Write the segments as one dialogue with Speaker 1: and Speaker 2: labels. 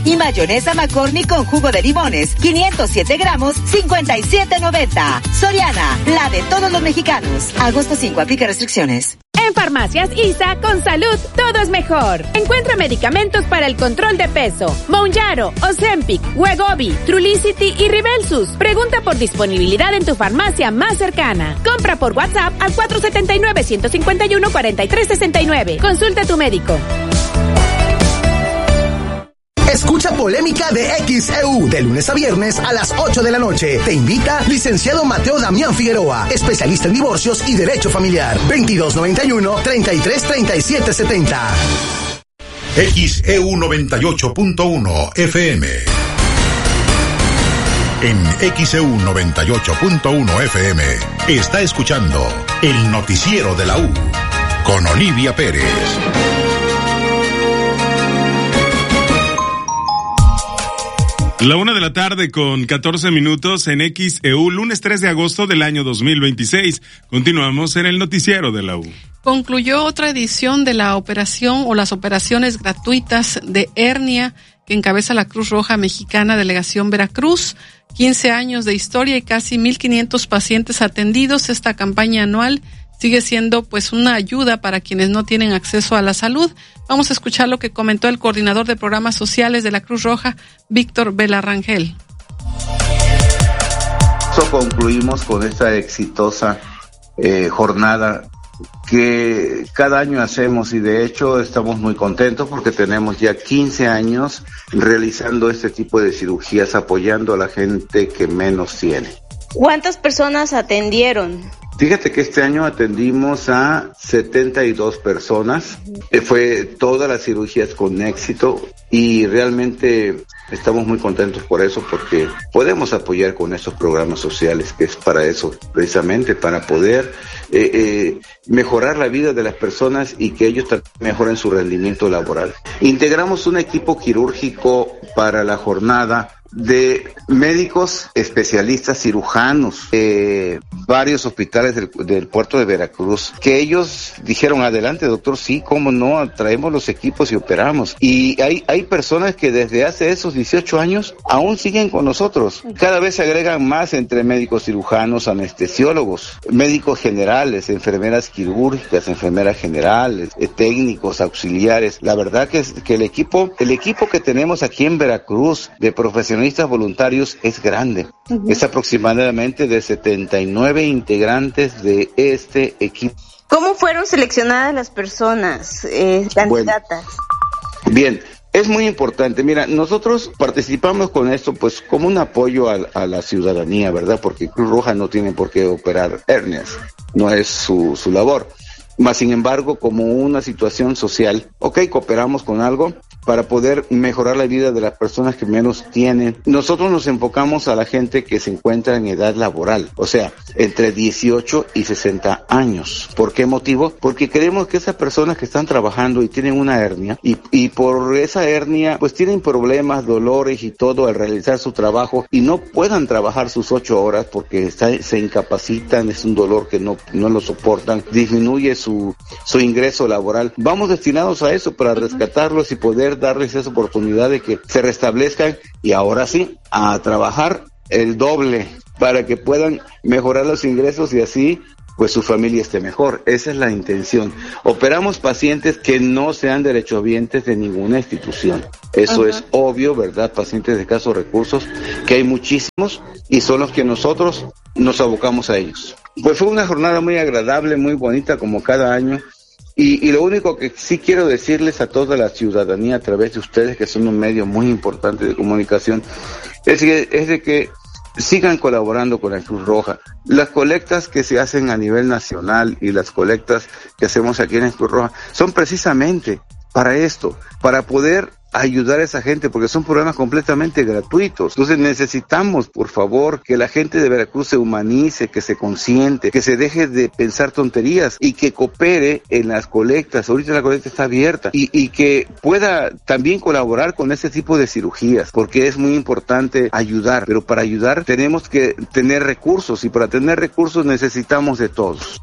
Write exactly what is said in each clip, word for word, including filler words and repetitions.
Speaker 1: Y mayonesa McCormick con jugo de limones, quinientos siete gramos, cincuenta y siete noventa. Soriana, la de todos los mexicanos. Agosto cinco, aplica restricciones.
Speaker 2: En Farmacias I S A, con salud, todo es mejor. Encuentra medicamentos para el control de peso. Mounjaro, Ozempic, Wegovy, Trulicity y Ribelsus. Pregunta por disponibilidad en tu farmacia más cercana. Compra por WhatsApp al cuatro siete nueve, uno cinco uno, cuatro tres seis nueve. Consulta a tu médico.
Speaker 3: Escucha Polémica de X E U de lunes a viernes a las ocho de la noche. Te invita licenciado Mateo Damián Figueroa, especialista en divorcios y derecho familiar. veintidós noventa y uno, treinta y tres, treinta y siete setenta.
Speaker 4: X E U noventa y ocho punto uno F M. En X E U noventa y ocho punto uno F M está escuchando el noticiero de la U con Olivia Pérez.
Speaker 5: La una de la tarde con catorce minutos en X E U, lunes tres de agosto del año dos mil veintiséis. Continuamos en el noticiero de la U.
Speaker 6: Concluyó otra edición de la operación o las operaciones gratuitas de hernia que encabeza la Cruz Roja Mexicana Delegación Veracruz. quince años de historia y casi mil quinientos pacientes atendidos. Esta campaña anual sigue siendo pues una ayuda para quienes no tienen acceso a la salud. Vamos a escuchar lo que comentó el coordinador de programas sociales de la Cruz Roja, Víctor Vela Rangel.
Speaker 7: Eso concluimos con esta exitosa eh, jornada que cada año hacemos, y de hecho estamos muy contentos porque tenemos ya quince años realizando este tipo de cirugías, apoyando a la gente que menos tiene.
Speaker 8: ¿Cuántas personas atendieron?
Speaker 7: Fíjate que este año atendimos a setenta y dos personas, eh, fue todas las cirugías con éxito y realmente estamos muy contentos por eso, porque podemos apoyar con estos programas sociales, que es para eso, precisamente para poder eh, eh, mejorar la vida de las personas y que ellos también mejoren su rendimiento laboral. Integramos un equipo quirúrgico para la jornada de médicos especialistas cirujanos, eh, varios hospitales del, del puerto de Veracruz, que ellos dijeron, adelante doctor, sí, cómo no, traemos los equipos y operamos. Y hay, hay personas que desde hace esos dieciocho años aún siguen con nosotros. Cada vez se agregan más entre médicos cirujanos, anestesiólogos, médicos generales, enfermeras quirúrgicas, enfermeras generales, eh, técnicos, auxiliares. La verdad que, es, que el equipo, el equipo que tenemos aquí en Veracruz de profesionales voluntarios es grande. Uh-huh. Es aproximadamente de setenta y nueve integrantes de este equipo.
Speaker 8: ¿Cómo fueron seleccionadas las personas eh, candidatas?
Speaker 7: Bueno, bien, es muy importante. Mira, nosotros participamos con esto pues como un apoyo a, a la ciudadanía, ¿verdad? Porque Cruz Roja no tiene por qué operar hernias, no es su, su labor. Mas, sin embargo, como una situación social, ok, cooperamos con algo para poder mejorar la vida de las personas que menos tienen. Nosotros nos enfocamos a la gente que se encuentra en edad laboral, o sea, entre dieciocho y sesenta años. ¿Por qué motivo? Porque queremos que esas personas que están trabajando y tienen una hernia, y, y por esa hernia, pues tienen problemas, dolores y todo al realizar su trabajo, y no puedan trabajar sus ocho horas porque está, se incapacitan, es un dolor que no, no lo soportan, disminuye su, su ingreso laboral. Vamos destinados a eso, para rescatarlos y poder darles esa oportunidad de que se restablezcan y ahora sí, a trabajar el doble para que puedan mejorar los ingresos y así pues su familia esté mejor. Esa es la intención. Operamos pacientes que no sean derechohabientes de ninguna institución. Eso uh-huh. es obvio, ¿verdad? Pacientes de escasos recursos, que hay muchísimos y son los que nosotros nos abocamos a ellos. Pues fue una jornada muy agradable, muy bonita como cada año. Y, y lo único que sí quiero decirles a toda la ciudadanía a través de ustedes, que son un medio muy importante de comunicación, es, que, es de que sigan colaborando con la Cruz Roja. Las colectas que se hacen a nivel nacional y las colectas que hacemos aquí en la Cruz Roja son precisamente para esto, para poder ayudar a esa gente, porque son programas completamente gratuitos. Entonces necesitamos, por favor, que la gente de Veracruz se humanice, que se consiente, que se deje de pensar tonterías y que coopere en las colectas. Ahorita la colecta está abierta y, y que pueda también colaborar con ese tipo de cirugías, porque es muy importante ayudar, pero para ayudar tenemos que tener recursos y para tener recursos necesitamos de todos.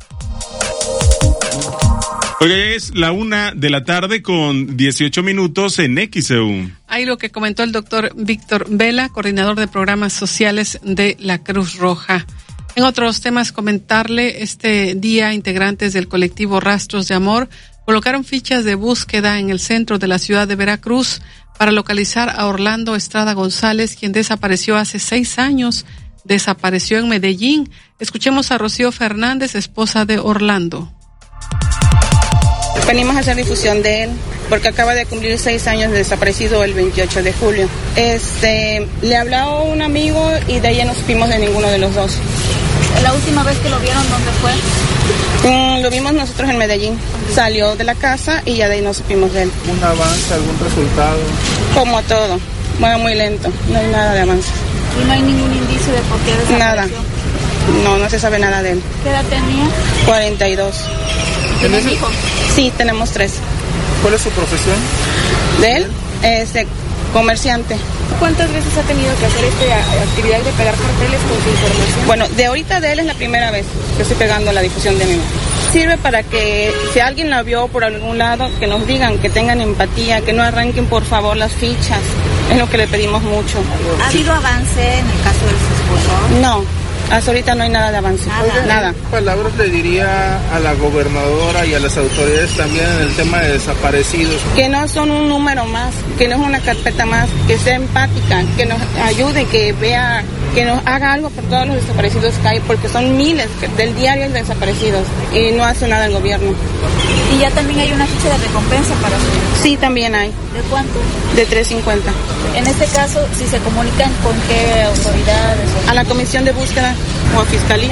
Speaker 5: Oiga, es la una de la tarde con dieciocho minutos en X E U.
Speaker 6: Hay Ahí lo que comentó el doctor Víctor Vela, coordinador de programas sociales de la Cruz Roja. En otros temas, comentarle, este día integrantes del colectivo Rastros de Amor colocaron fichas de búsqueda en el centro de la ciudad de Veracruz para localizar a Orlando Estrada González, quien desapareció hace seis años, desapareció en Medellín. Escuchemos a Rocío Fernández, esposa de Orlando.
Speaker 9: Venimos a hacer difusión de él porque acaba de cumplir seis años de desaparecido el veintiocho de julio. Este, le habló un amigo y de ahí no supimos de ninguno de los dos.
Speaker 10: ¿La última vez que lo vieron dónde fue?
Speaker 9: Mm, lo vimos nosotros en Medellín. Salió de la casa y ya de ahí no supimos de él.
Speaker 11: ¿Un avance, algún resultado?
Speaker 9: Como todo, bueno, muy lento, no hay nada de avance.
Speaker 10: ¿Y no hay ningún indicio de por qué desapareció?
Speaker 9: Nada, no, no se sabe nada de él.
Speaker 10: ¿Qué edad tenía?
Speaker 9: cuarenta y dos.
Speaker 10: ¿Tienes hijos?
Speaker 9: Sí, tenemos tres.
Speaker 11: ¿Cuál es su profesión?
Speaker 9: ¿De él? Este, comerciante.
Speaker 10: ¿Cuántas veces ha tenido que hacer esta actividad de pegar carteles con su información?
Speaker 9: Bueno, de ahorita de él es la primera vez que estoy pegando la difusión de mi mamá. Sirve para que si alguien la vio por algún lado, que nos digan, que tengan empatía, que no arranquen por favor las fichas. Es lo que le pedimos mucho.
Speaker 10: ¿Ha habido avance en el caso de su esposo?
Speaker 9: No. Hasta ahorita no hay nada de avance,
Speaker 10: nada.
Speaker 9: nada.
Speaker 11: ¿Qué palabras le diría a la gobernadora y a las autoridades también en el tema de desaparecidos?
Speaker 9: Que no son un número más, que no es una carpeta más, que sea empática, que nos ayude, que vea, que nos haga algo por todos los desaparecidos que hay, porque son miles del diario de desaparecidos y no hace nada el gobierno.
Speaker 10: ¿Y ya también hay una ficha de recompensa para su?
Speaker 9: Sí, también hay.
Speaker 10: ¿De cuánto?
Speaker 9: De tres cincuenta.
Speaker 10: En este caso, si se comunican con qué autoridades?
Speaker 9: A la comisión de búsqueda o a fiscalía.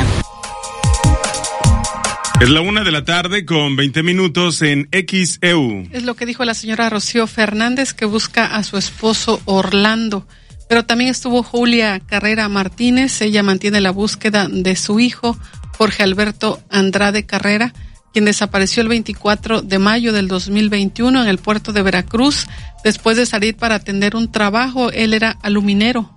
Speaker 5: Es la una de la tarde con veinte minutos en X E U.
Speaker 6: Es lo que dijo la señora Rocío Fernández, que busca a su esposo Orlando. Pero también estuvo Julia Carrera Martínez. Ella mantiene la búsqueda de su hijo, Jorge Alberto Andrade Carrera, quien desapareció el veinticuatro de mayo del dos mil veintiuno en el puerto de Veracruz, después de salir para atender un trabajo. Él era aluminero.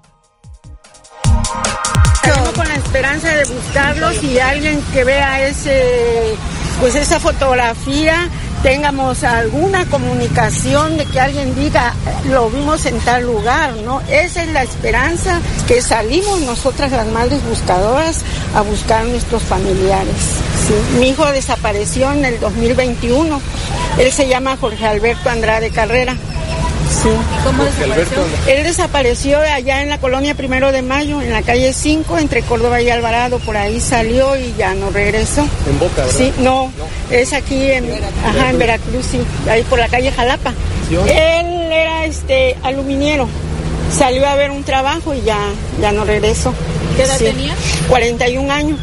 Speaker 12: Salimos con la esperanza de buscarlos y alguien que vea ese, pues esa fotografía, tengamos alguna comunicación de que alguien diga, lo vimos en tal lugar, ¿no? Esa es la esperanza que salimos nosotras las madres buscadoras a buscar a nuestros familiares. ¿Sí? Mi hijo desapareció en el dos mil veintiuno, él se llama Jorge Alberto Andrade Carrera. Sí.
Speaker 10: ¿Cómo desapareció?
Speaker 12: Él desapareció allá en la colonia Primero de Mayo, en la calle cinco, entre Córdoba y Alvarado. Por ahí salió y ya no regresó.
Speaker 11: ¿En Boca, verdad?
Speaker 12: Sí, no, no. Es aquí en, ajá, en Veracruz, sí, ahí por la calle Jalapa. ¿Sí? Él era este aluminiero. Salió a ver un trabajo y ya, ya no regresó.
Speaker 10: ¿Qué edad
Speaker 12: sí.
Speaker 10: tenía?
Speaker 12: cuarenta y un años.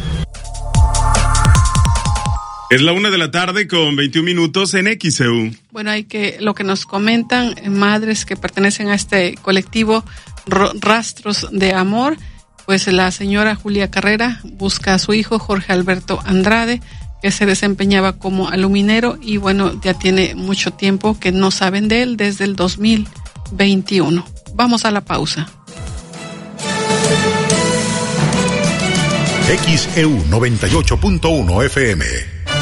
Speaker 5: Es la una de la tarde con veintiún minutos en X E U.
Speaker 6: Bueno, hay que, lo que nos comentan madres que pertenecen a este colectivo Rastros de Amor, pues la señora Julia Carrera busca a su hijo Jorge Alberto Andrade, que se desempeñaba como aluminero y bueno, ya tiene mucho tiempo que no saben de él, desde el dos mil veintiuno. Vamos a la pausa.
Speaker 4: X E U noventa y ocho punto uno F M.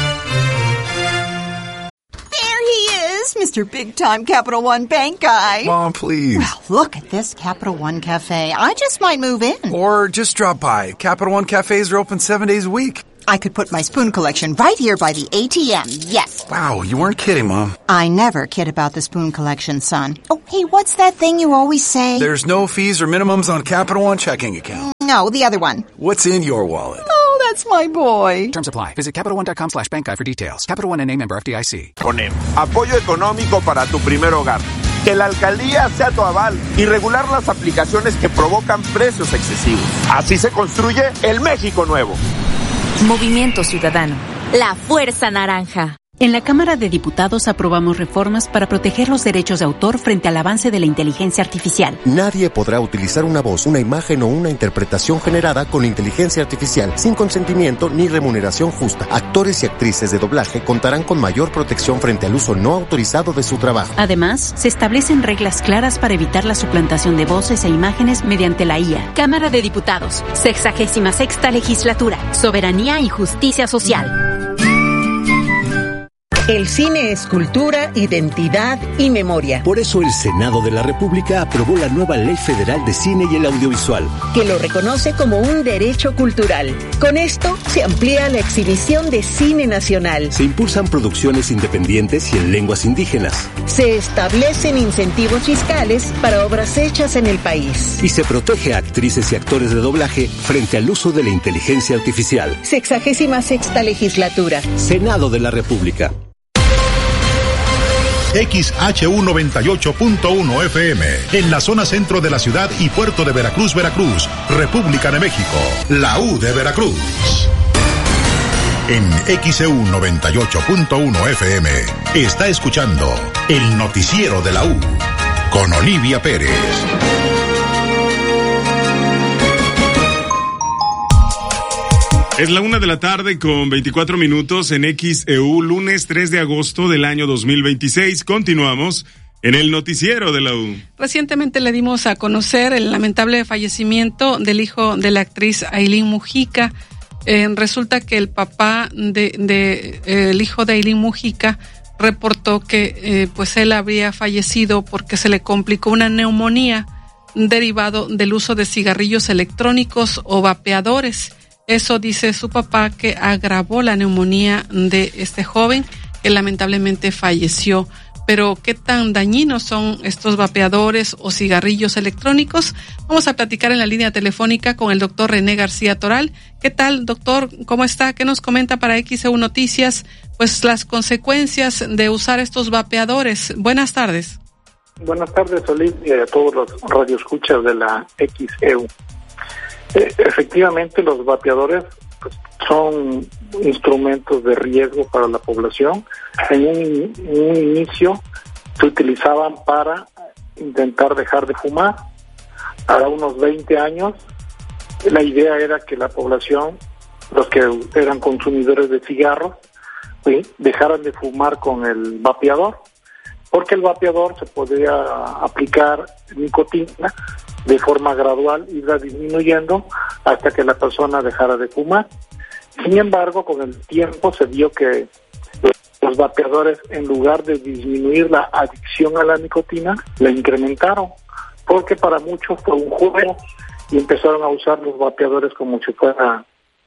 Speaker 13: Mister Big Time Capital One Bank guy.
Speaker 14: Mom, please.
Speaker 13: Well, look at this Capital One Cafe. I just might move in.
Speaker 14: Or just drop by. Capital One cafes are open seven days a week.
Speaker 13: I could put my spoon collection right here by the A T M, yes.
Speaker 14: Wow, you weren't kidding, Mom.
Speaker 13: I never kid about the spoon collection, son. Oh, hey, what's that thing you always say?
Speaker 14: There's no fees or minimums on Capital One checking account.
Speaker 13: No, the other one.
Speaker 14: What's in your wallet?
Speaker 13: Oh, that's my boy.
Speaker 15: Terms apply. Visit CapitalOne.com slash bank guide for details. Capital One N A member F D I C.
Speaker 16: Ponem. Apoyo económico para tu primer hogar. Que la alcaldía sea tu aval y regular las aplicaciones que provocan precios excesivos. Así se construye el México nuevo.
Speaker 17: Movimiento Ciudadano. La Fuerza Naranja.
Speaker 18: En la Cámara de Diputados aprobamos reformas para proteger los derechos de autor frente al avance de la inteligencia artificial.
Speaker 19: Nadie podrá utilizar una voz, una imagen o una interpretación generada con inteligencia artificial sin consentimiento ni remuneración justa. Actores y actrices de doblaje contarán con mayor protección frente al uso no autorizado de su trabajo.
Speaker 18: Además, se establecen reglas claras para evitar la suplantación de voces e imágenes mediante la I A.
Speaker 17: Cámara de Diputados, sexagésima sexta legislatura, soberanía y justicia social.
Speaker 20: El cine es cultura, identidad y memoria.
Speaker 21: Por eso el Senado de la República aprobó la nueva Ley Federal de Cine y el Audiovisual,
Speaker 20: que lo reconoce como un derecho cultural. Con esto se amplía la exhibición de cine nacional.
Speaker 21: Se impulsan producciones independientes y en lenguas indígenas.
Speaker 20: Se establecen incentivos fiscales para obras hechas en el país.
Speaker 21: Y se protege a actrices y actores de doblaje frente al uso de la inteligencia artificial.
Speaker 20: Sexagésima sexta legislatura.
Speaker 21: Senado de la República.
Speaker 4: X H U noventa y ocho punto uno F M, en la zona centro de la ciudad y puerto de Veracruz, Veracruz, República de México, la U de Veracruz. En X E U noventa y ocho punto uno F M, está escuchando el noticiero de la U, con Olivia Pérez.
Speaker 5: Es la una de la tarde con veinticuatro minutos en X E U, lunes tres de agosto del año dos mil veintiséis. Continuamos en el noticiero de la U. Recientemente le dimos a conocer el lamentable fallecimiento del hijo de la actriz Ailín Mujica. Eh, resulta que el papá de, de eh, el hijo de Ailín Mujica reportó que eh, pues él habría fallecido porque se le complicó una neumonía derivado del uso de cigarrillos electrónicos o vapeadores. Eso dice su papá, que agravó la neumonía de este joven que lamentablemente falleció. Pero ¿qué tan dañinos son estos vapeadores o cigarrillos electrónicos? Vamos a platicar en la línea telefónica con el doctor René García Toral. ¿Qué tal, doctor? ¿Cómo está? ¿Qué nos comenta para X E U Noticias? Pues las consecuencias de usar estos vapeadores. Buenas tardes.
Speaker 22: Buenas tardes, Olivia, y a todos los radioescuchas de la X E U. Eh, efectivamente, los vapeadores pues, son instrumentos de riesgo para la población. En un, en un inicio se utilizaban para intentar dejar de fumar. Ahora unos veinte años, la idea era que la población, los que eran consumidores de cigarros, ¿sí?, dejaran de fumar con el vapeador, porque el vapeador se podía aplicar nicotina de forma gradual, irá disminuyendo hasta que la persona dejara de fumar. Sin embargo, con el tiempo se vio que los vapeadores, en lugar de disminuir la adicción a la nicotina, la incrementaron, porque para muchos fue un juego y empezaron a usar los vapeadores como si fuera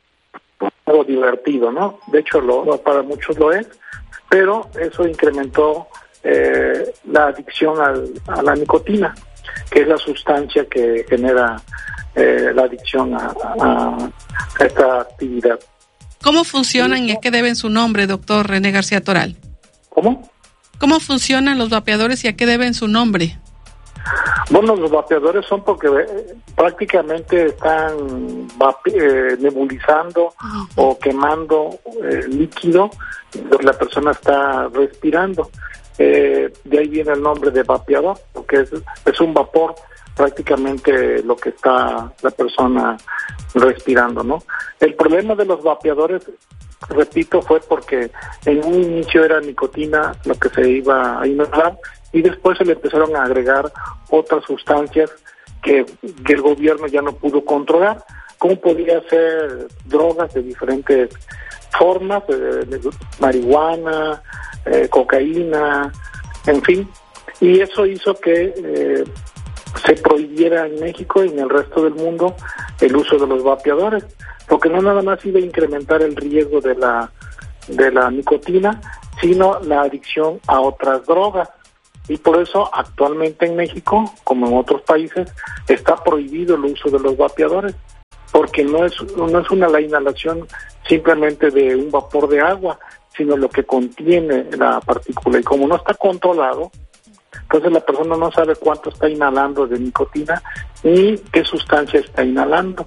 Speaker 22: algo divertido, ¿no? De hecho, lo, para muchos lo es, pero eso incrementó eh, la adicción al, a la nicotina, que es la sustancia que genera eh, la adicción a, a, a esta actividad.
Speaker 6: ¿Cómo funcionan y a qué deben su nombre, doctor René García Toral?
Speaker 22: ¿Cómo?
Speaker 6: ¿Cómo funcionan los vapeadores y a qué deben su nombre?
Speaker 22: Bueno, los vapeadores son porque eh, prácticamente están vape- eh, nebulizando uh-huh. o quemando eh, líquido que la persona está respirando. Eh, de ahí viene el nombre de vapeador, porque es, es un vapor prácticamente lo que está la persona respirando, ¿no? El problema de los vapeadores, repito, fue porque en un inicio era nicotina lo que se iba a inhalar y después se le empezaron a agregar otras sustancias que, que el gobierno ya no pudo controlar, como podía ser drogas de diferentes formas, de, de marihuana, eh, cocaína, en fin, y eso hizo que eh, se prohibiera en México y en el resto del mundo el uso de los vapeadores, porque no nada más iba a incrementar el riesgo de la de la nicotina, sino la adicción a otras drogas. Y por eso actualmente en México, como en otros países, está prohibido el uso de los vapeadores, porque no es no es una la inhalación simplemente de un vapor de agua, sino lo que contiene la partícula. Y como no está controlado, entonces la persona no sabe cuánto está inhalando de nicotina ni qué sustancia está inhalando.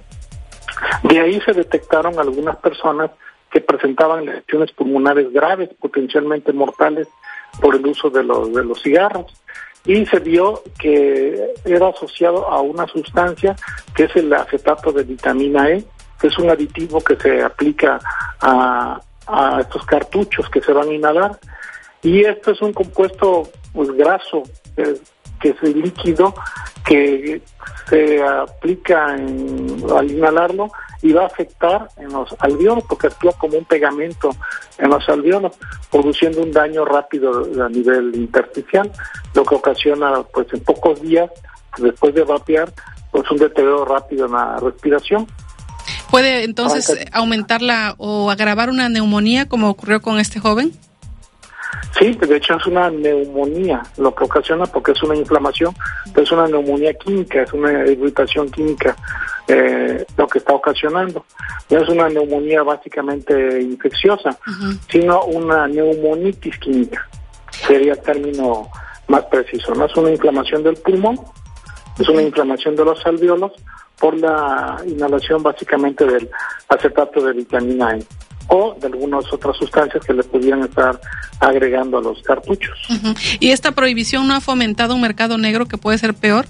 Speaker 22: De ahí se detectaron algunas personas que presentaban lesiones pulmonares graves, potencialmente mortales, por el uso de los de los cigarros, y se vio que era asociado a una sustancia que es el acetato de vitamina E, que es un aditivo que se aplica a, a estos cartuchos que se van a inhalar, y esto es un compuesto pues graso, eh, que es el líquido que se aplica en, al inhalarlo y va a afectar en los alvéolos porque actúa como un pegamento en los alvéolos, produciendo un daño rápido a nivel intersticial, lo que ocasiona pues en pocos días, después de vapear, pues un deterioro rápido en la respiración.
Speaker 6: ¿Puede entonces Aunque, aumentarla o agravar una neumonía como ocurrió con este joven?
Speaker 22: Sí, de hecho es una neumonía lo que ocasiona porque es una inflamación, es una neumonía química, es una irritación química eh, lo que está ocasionando. No es una neumonía básicamente infecciosa, uh-huh. sino una neumonitis química, sería el término más preciso. No es una inflamación del pulmón, es una inflamación de los alvéolos por la inhalación básicamente del acetato de vitamina E o de algunas otras sustancias que le pudieran estar agregando a los cartuchos.
Speaker 6: Uh-huh. ¿Y esta prohibición no ha fomentado un mercado negro que puede ser peor?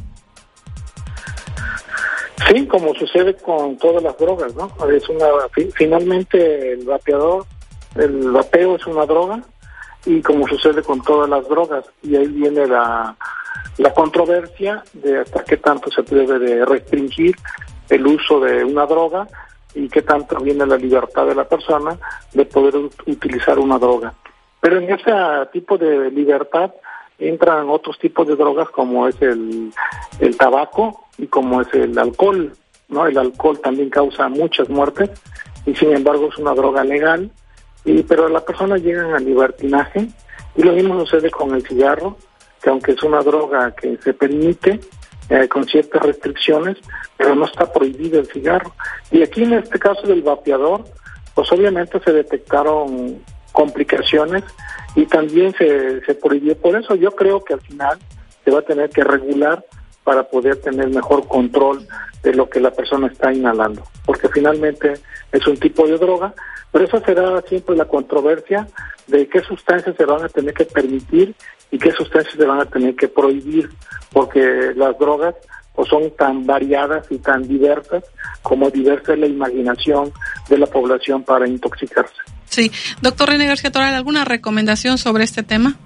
Speaker 22: Sí, como sucede con todas las drogas, ¿no? Es una, finalmente el vapeador, el vapeo es una droga y como sucede con todas las drogas, y ahí viene la la controversia de hasta qué tanto se debe de restringir el uso de una droga y qué tanto viene la libertad de la persona de poder ut- utilizar una droga. Pero en ese tipo de libertad entran otros tipos de drogas como es el, el tabaco y como es el alcohol, ¿no? El alcohol también causa muchas muertes y sin embargo es una droga legal, y pero las personas llegan al libertinaje, y lo mismo sucede con el cigarro, que aunque es una droga que se permite eh, con ciertas restricciones, pero no está prohibido el cigarro. Y aquí en este caso del vapeador, pues obviamente se detectaron complicaciones y también se, se prohibió. Por eso yo creo que al final se va a tener que regular para poder tener mejor control de lo que la persona está inhalando, porque finalmente es un tipo de droga, pero esa será siempre la controversia de qué sustancias se van a tener que permitir y qué sustancias se van a tener que prohibir, porque las drogas pues son tan variadas y tan diversas como diversa es la imaginación de la población para intoxicarse.
Speaker 6: Sí. Doctor René García Toral, ¿alguna recomendación sobre este tema?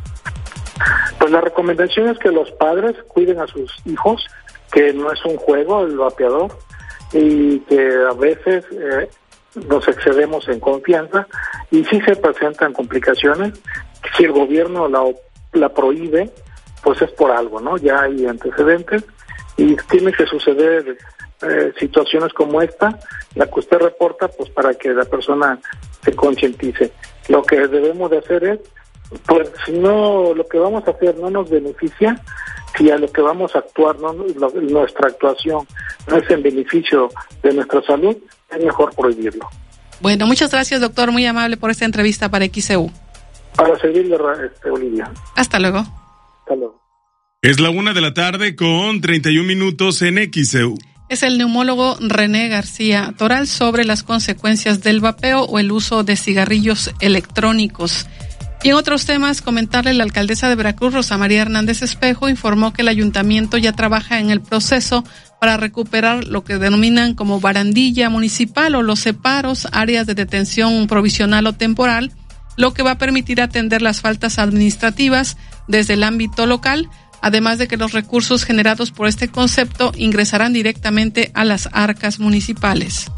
Speaker 22: Pues la recomendación es que los padres cuiden a sus hijos, que no es un juego el vapeador, y que a veces eh, nos excedemos en confianza y sí se presentan complicaciones. Si el gobierno la, la prohíbe, pues es por algo, ¿no? Ya hay antecedentes y tiene que suceder eh, situaciones como esta, la que usted reporta, pues para que la persona se concientice. Lo que debemos de hacer es, pues si no, lo que vamos a hacer no nos beneficia, si a lo que vamos a actuar, no lo, nuestra actuación no es en beneficio de nuestra salud, es mejor prohibirlo.
Speaker 6: Bueno, muchas gracias, doctor, muy amable por esta entrevista para X E U.
Speaker 22: Para servirle, este, Olivia.
Speaker 6: Hasta luego.
Speaker 22: Hasta luego.
Speaker 5: Es la una de la tarde con treinta y un minutos en X E U.
Speaker 6: Es el neumólogo René García Toral sobre las consecuencias del vapeo o el uso de cigarrillos electrónicos. Y en otros temas, comentarle, la alcaldesa de Veracruz, Rosa María Hernández Espejo, informó que el ayuntamiento ya trabaja en el proceso para recuperar lo que denominan como barandilla municipal o los separos, áreas de detención provisional o temporal, lo que va a permitir atender las faltas administrativas desde el ámbito local, además de que los recursos generados por este concepto ingresarán directamente a las arcas municipales.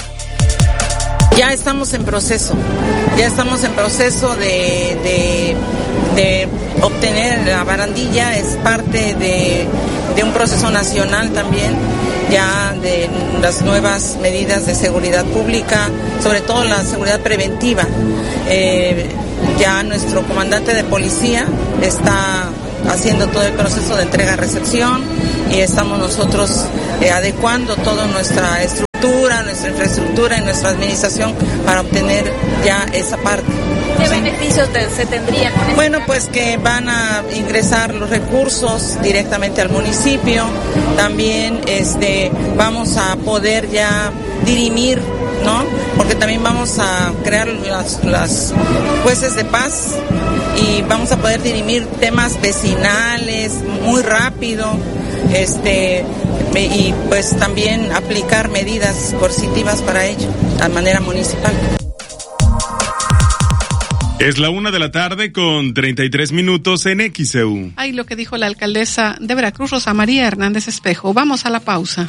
Speaker 1: Ya estamos en proceso, ya estamos en proceso de, de, de obtener la barandilla, es parte de, de un proceso nacional también, ya de las nuevas medidas de seguridad pública, sobre todo la seguridad preventiva. Eh, ya nuestro comandante de policía está haciendo todo el proceso de entrega-recepción y estamos nosotros eh, adecuando toda nuestra estructura, nuestra infraestructura y nuestra administración para obtener ya esa parte.
Speaker 10: ¿Qué ¿Sí? beneficios te, se tendrían? Con
Speaker 1: bueno, pues que van a ingresar los recursos directamente al municipio, también este vamos a poder ya dirimir, ¿no? Porque también vamos a crear las, las jueces de paz y vamos a poder dirimir temas vecinales muy rápido, este y pues también aplicar medidas coercitivas para ello, de manera municipal.
Speaker 5: Es la una de la tarde con treinta y tres minutos en X E U.
Speaker 6: Ay, lo que dijo la alcaldesa de Veracruz, Rosa María Hernández Espejo. Vamos a la pausa.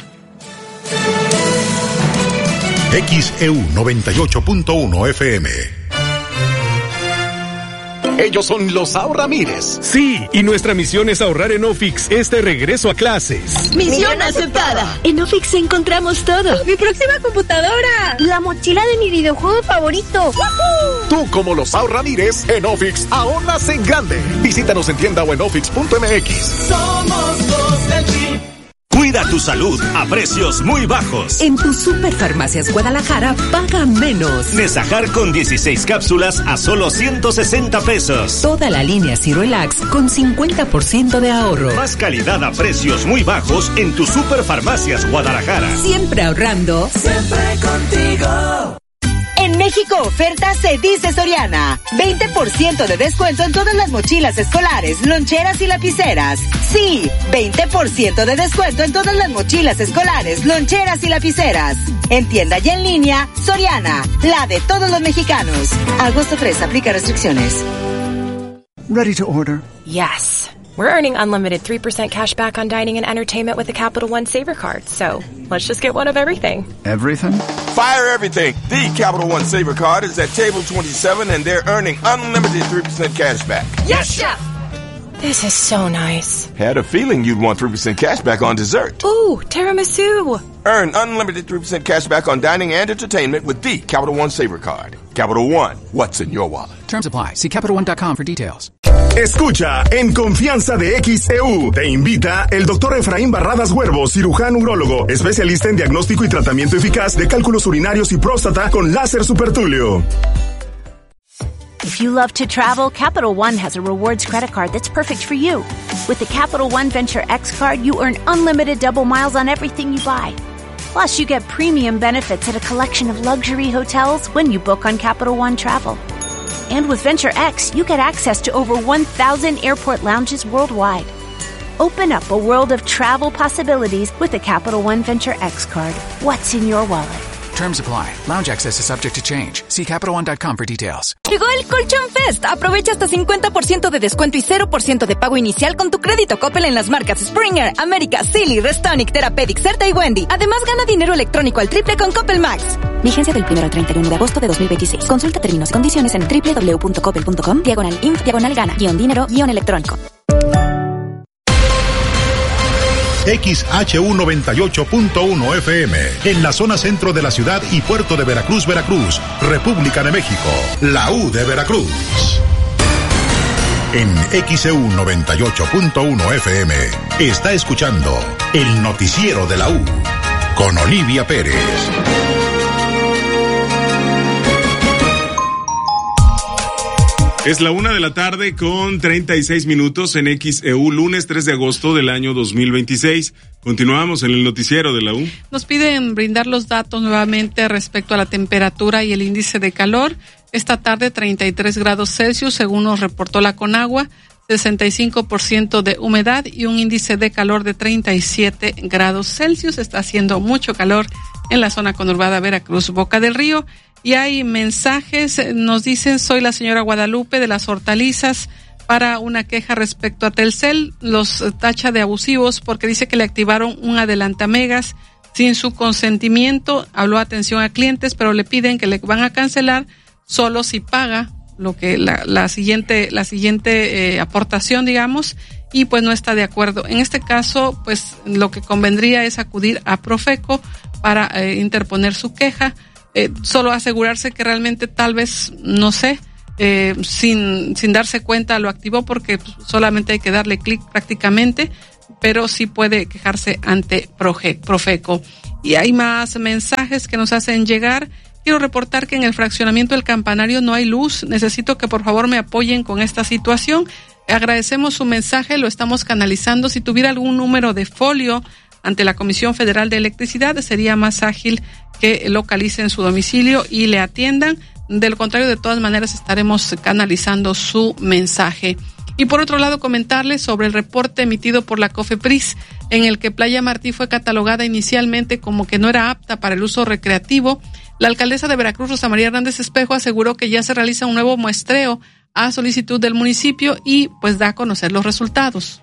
Speaker 4: X E U noventa y ocho punto uno F M.
Speaker 2: Ellos son los Ahorramires. Sí, y nuestra misión es ahorrar en Ofix este regreso a clases.
Speaker 3: Misión aceptada. En Ofix encontramos todo.
Speaker 23: Mi próxima computadora.
Speaker 3: La mochila de mi videojuego favorito.
Speaker 2: ¡Woohoo! Tú, como los Ahorramires, en Ofix ahorras en grande. Visítanos en tienda o en ofix punto m x.
Speaker 24: Somos los del Chip.
Speaker 25: Cuida tu salud a precios muy bajos.
Speaker 26: En tu Superfarmacias Guadalajara, paga menos.
Speaker 25: Nesajar con dieciséis cápsulas a solo ciento sesenta pesos.
Speaker 26: Toda la línea Cirolax con cincuenta por ciento de ahorro.
Speaker 25: Más calidad a precios muy bajos en tu Superfarmacias Guadalajara.
Speaker 26: Siempre ahorrando.
Speaker 24: Siempre contigo.
Speaker 27: En México Oferta se dice Soriana. veinte por ciento de descuento en todas las mochilas escolares, loncheras y lapiceras. Sí, veinte por ciento de descuento en todas las mochilas escolares, loncheras y lapiceras. En tienda y en línea, Soriana, la de todos los mexicanos. Agosto tres, aplica restricciones.
Speaker 28: Ready to order?
Speaker 29: Yes. We're earning unlimited three percent cash back on dining and entertainment with the Capital One Saver Card. So, let's just get one of everything.
Speaker 28: Everything?
Speaker 16: Fire everything. The Capital One Saver Card is at table twenty-seven and they're earning unlimited three percent cash back.
Speaker 29: Yes, Chef! This is so nice.
Speaker 16: Had a feeling you'd want three percent cash back on dessert.
Speaker 29: Ooh, tiramisu.
Speaker 16: Earn unlimited three percent cash back on dining and entertainment with the Capital One Saver Card. Capital One, what's in your wallet?
Speaker 15: Terms apply. See capital one dot com for details.
Speaker 2: Escucha En Confianza de X E U. Te invita el doctor Efraín Barradas Huervo, cirujano urólogo, especialista en diagnóstico y tratamiento eficaz de cálculos urinarios y próstata con láser supertulio.
Speaker 30: If you love to travel, Capital One has a rewards credit card that's perfect for you. With the Capital One Venture X card, you earn unlimited double miles on everything you buy. Plus, you get premium benefits at a collection of luxury hotels when you book on Capital One Travel. And with Venture X, you get access to over one thousand airport lounges worldwide. Open up a world of travel possibilities with the Capital One Venture X card. What's in your wallet?
Speaker 15: Terms apply. Lounge access is subject to change. See capital one dot com for details.
Speaker 17: Llegó el Colchón Fest. Aprovecha hasta cincuenta por ciento de descuento y cero por ciento de pago inicial con tu crédito Coppel en las marcas Springer, América, Silly, Restonic, Therapeutic, Certa y Wendy. Además, gana dinero electrónico al triple con Coppel Max.
Speaker 18: Vigencia del primero al treinta y uno de agosto de dos mil veintiséis. Consulta términos y condiciones en doble u doble u doble u punto coppel punto com, diagonal inf, diagonal gana, guión dinero, guión electrónico.
Speaker 4: X H U noventa y ocho punto uno F M, en la zona centro de la ciudad y puerto de Veracruz, Veracruz, República de México, la U de Veracruz. En X E U noventa y ocho punto uno F M, está escuchando el noticiero de la U, con Olivia Pérez.
Speaker 5: Es la una de la tarde con treinta y seis minutos en X E U, lunes tres de agosto del año dos mil veintiséis. Continuamos en el noticiero de la U.
Speaker 6: Nos piden brindar los datos nuevamente respecto a la temperatura y el índice de calor. Esta tarde treinta y tres grados Celsius, según nos reportó la Conagua, sesenta y cinco por ciento de humedad y un índice de calor de treinta y siete grados Celsius. Está haciendo mucho calor en la zona conurbada Veracruz, Boca del Río. Y hay mensajes, nos dicen, soy la señora Guadalupe de las Hortalizas, para una queja respecto a Telcel. Los tacha de abusivos porque dice que le activaron un adelantamegas sin su consentimiento. Habló atención a clientes, pero le piden que le van a cancelar solo si paga lo que la, la siguiente, la siguiente eh, aportación, digamos, y pues no está de acuerdo. En este caso, pues lo que convendría es acudir a Profeco para eh, interponer su queja. Eh, solo asegurarse que realmente tal vez, no sé, eh, sin, sin darse cuenta lo activó, porque solamente hay que darle clic prácticamente, pero sí puede quejarse ante Proje, Profeco. Y hay más mensajes que nos hacen llegar. Quiero reportar que en el fraccionamiento del Campanario no hay luz. Necesito que por favor me apoyen con esta situación. Agradecemos su mensaje, lo estamos canalizando. Si tuviera algún número de folio ante la Comisión Federal de Electricidad, sería más ágil que localicen su domicilio y le atiendan. De lo contrario, de todas maneras, estaremos canalizando su mensaje. Y por otro lado, comentarles sobre el reporte emitido por la COFEPRIS, en el que Playa Martí fue catalogada inicialmente como que no era apta para el uso recreativo. La alcaldesa de Veracruz, Rosa María Hernández Espejo, aseguró que ya se realiza un nuevo muestreo a solicitud del municipio y pues da a conocer los resultados.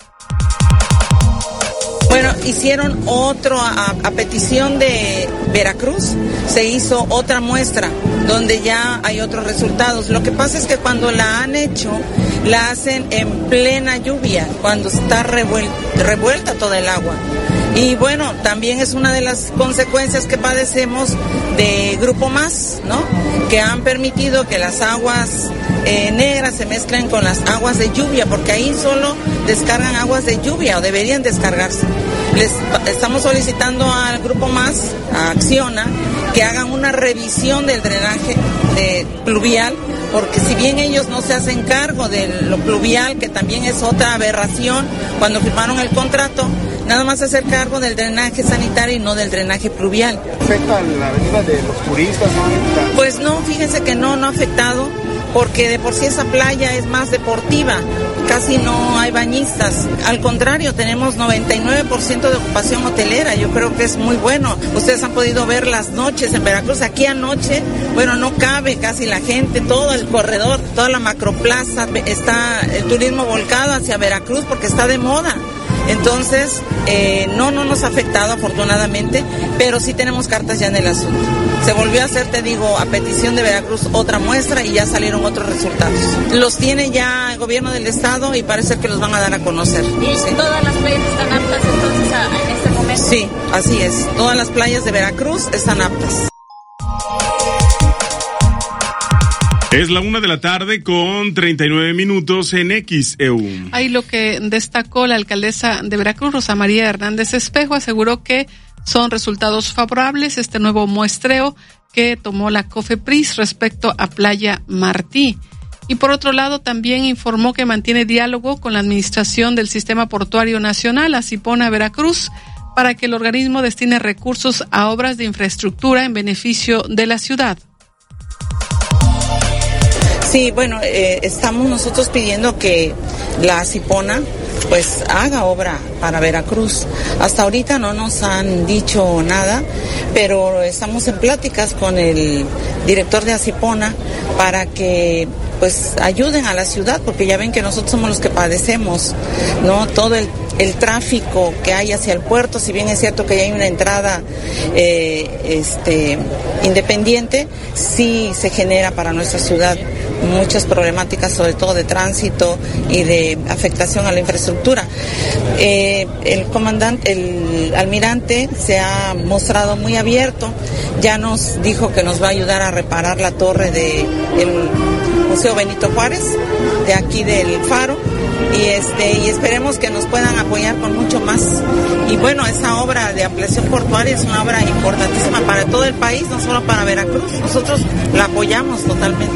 Speaker 1: Bueno, hicieron otro, a, a petición de Veracruz, se hizo otra muestra donde ya hay otros resultados. Lo que pasa es que cuando la han hecho, la hacen en plena lluvia, cuando está revuelta, revuelta toda el agua. Y bueno, también es una de las consecuencias que padecemos de Grupo Más, ¿no? Que han permitido que las aguas eh, negras se mezclen con las aguas de lluvia, porque ahí solo descargan aguas de lluvia o deberían descargarse. Les estamos solicitando al Grupo Más, a Acciona, que hagan una revisión del drenaje de pluvial, porque si bien ellos no se hacen cargo de lo pluvial, que también es otra aberración, cuando firmaron el contrato, nada más hacer cargo del drenaje sanitario y no del drenaje pluvial.
Speaker 7: ¿Afecta a la avenida de los turistas? ¿No?
Speaker 1: Pues no, fíjense que no, no ha afectado, porque de por sí esa playa es más deportiva, casi no hay bañistas. Al contrario, tenemos noventa y nueve por ciento de ocupación hotelera, yo creo que es muy bueno. Ustedes han podido ver las noches en Veracruz, aquí anoche, bueno, no cabe casi la gente, todo el corredor, toda la macroplaza, está el turismo volcado hacia Veracruz porque está de moda. Entonces, eh, no, no nos ha afectado afortunadamente, pero sí tenemos cartas ya en el asunto. Se volvió a hacer, te digo, a petición de Veracruz otra muestra y ya salieron otros resultados. Los tiene ya el gobierno del estado y parece que los van a dar a conocer.
Speaker 8: ¿Y sí. todas las playas están aptas entonces a, en este momento?
Speaker 1: Sí, así es. Todas las playas de Veracruz están aptas.
Speaker 5: Es la una de la tarde con treinta y nueve minutos en X E U.
Speaker 6: Ahí lo que destacó la alcaldesa de Veracruz, Rosa María Hernández Espejo, aseguró que son resultados favorables este nuevo muestreo que tomó la COFEPRIS respecto a Playa Martí. Y por otro lado, también informó que mantiene diálogo con la Administración del Sistema Portuario Nacional, Asipona Veracruz, para que el organismo destine recursos a obras de infraestructura en beneficio de la ciudad.
Speaker 1: Sí, bueno, eh, estamos nosotros pidiendo que la Asipona pues haga obra para Veracruz. Hasta ahorita no nos han dicho nada, pero estamos en pláticas con el director de Asipona para que pues ayuden a la ciudad, porque ya ven que nosotros somos los que padecemos, ¿no? Todo el, el tráfico que hay hacia el puerto, si bien es cierto que ya hay una entrada eh, este, independiente, sí se genera para nuestra ciudad muchas problemáticas, sobre todo de tránsito y de afectación a la infraestructura. Eh, el comandante, el almirante se ha mostrado muy abierto, ya nos dijo que nos va a ayudar a reparar la torre de el Museo Benito Juárez, de aquí del Faro, y este y esperemos que nos puedan apoyar con mucho más. Y bueno, esa obra de ampliación portuaria es una obra importantísima para todo el país, no solo para Veracruz. Nosotros la apoyamos totalmente.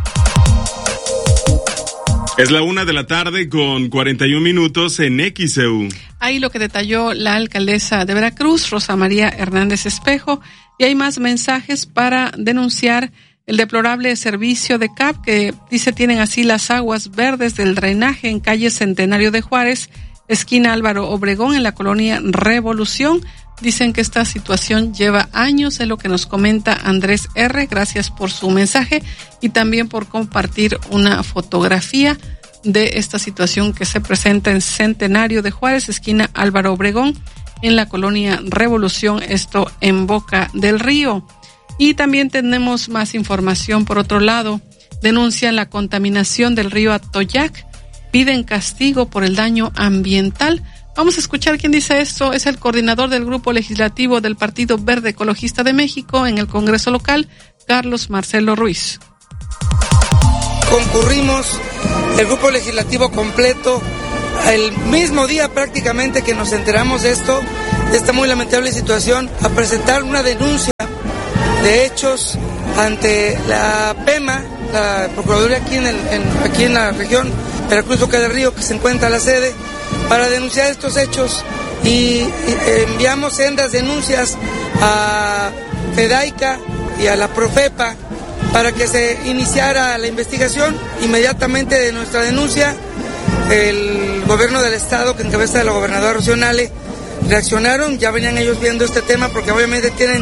Speaker 5: Es la una de la tarde con cuarenta y un minutos en X E U.
Speaker 6: Ahí lo que detalló la alcaldesa de Veracruz, Rosa María Hernández Espejo, y hay más mensajes para denunciar el deplorable servicio de C A P, que dice tienen así las aguas verdes del drenaje en calle Centenario de Juárez, esquina Álvaro Obregón, en la colonia Revolución. Dicen que esta situación lleva años, es lo que nos comenta Andrés R. Gracias por su mensaje y también por compartir una fotografía de esta situación que se presenta en Centenario de Juárez, esquina Álvaro Obregón, en la colonia Revolución, esto en Boca del Río. Y también tenemos más información por otro lado. Denuncian la contaminación del río Atoyac, piden castigo por el daño ambiental. Vamos a escuchar quién dice esto. Es el coordinador del Grupo Legislativo del Partido Verde Ecologista de México en el Congreso local, Carlos Marcelo Ruiz.
Speaker 9: Concurrimos el Grupo Legislativo completo el mismo día prácticamente que nos enteramos de esto, de esta muy lamentable situación, a presentar una denuncia de hechos ante la PEMA, la Procuraduría aquí en, el, en, aquí en la región Veracruz Boca del Río, que se encuentra la sede, para denunciar estos hechos, y, y enviamos sendas denuncias a FEDAICA y a la Profepa para que se iniciara la investigación. Inmediatamente de nuestra denuncia, el gobierno del estado, que encabeza la gobernadora Rocío Nale, reaccionaron. Ya venían ellos viendo este tema porque obviamente tienen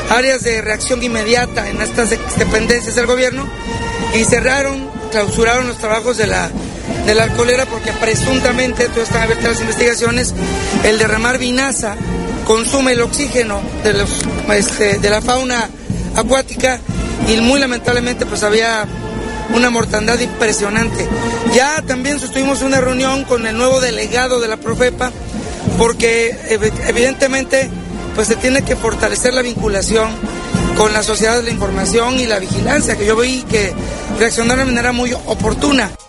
Speaker 9: áreas de reacción inmediata en estas dependencias del gobierno y cerraron, clausuraron los trabajos de la, de la alcoholera porque presuntamente, todo están abiertas las investigaciones, el derramar vinaza consume el oxígeno de, los, este, de la fauna acuática y muy lamentablemente pues había una mortandad impresionante. Ya también sostuvimos una reunión con el nuevo delegado de la Profepa porque evidentemente pues se tiene que fortalecer la vinculación con la sociedad de la información y la vigilancia, que yo vi que reaccionaron de manera muy oportuna.